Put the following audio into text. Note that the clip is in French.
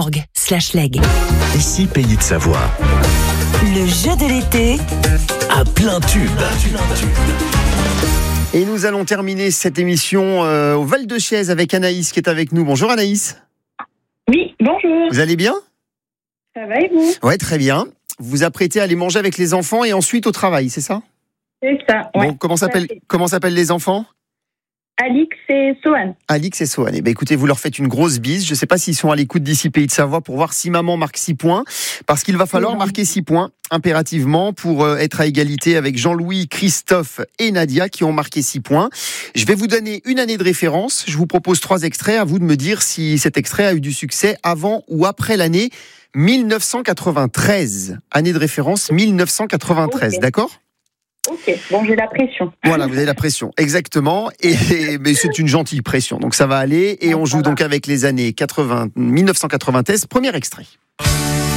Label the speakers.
Speaker 1: francefr.org/leg.
Speaker 2: Ici, Pays de Savoie.
Speaker 1: Le jeu de l'été
Speaker 2: À plein tube.
Speaker 3: Et nous allons terminer cette émission au Val-de-Chaise avec Anaïs qui est avec nous. Bonjour Anaïs.
Speaker 4: Oui, bonjour.
Speaker 3: Vous allez bien ?
Speaker 4: Ça va et vous ?
Speaker 3: Ouais, très bien. Vous vous apprêtez à aller manger avec les enfants et ensuite au travail, c'est ça ?
Speaker 4: C'est ça, ouais.
Speaker 3: Bon, comment s'appellent les enfants ?
Speaker 4: Alix et Sohan.
Speaker 3: Alix et Sohan. Eh bien, écoutez, vous leur faites une grosse bise. Je ne sais pas s'ils sont à l'écoute d'ici Pays de Savoie pour voir si maman marque 6 points. Parce qu'il va falloir marquer 6 points impérativement pour être à égalité avec Jean-Louis, Christophe et Nadia qui ont marqué 6 points. Je vais vous donner une année de référence. Je vous propose 3 extraits. À vous de me dire si cet extrait a eu du succès avant ou après l'année 1993. Année de référence 1993,
Speaker 4: Ok.
Speaker 3: d'accord ?
Speaker 4: Ok, bon, j'ai la pression.
Speaker 3: Voilà, vous avez la pression, exactement. Mais c'est une gentille pression, donc ça va aller. Et on joue donc avec les années 1993. Premier extrait.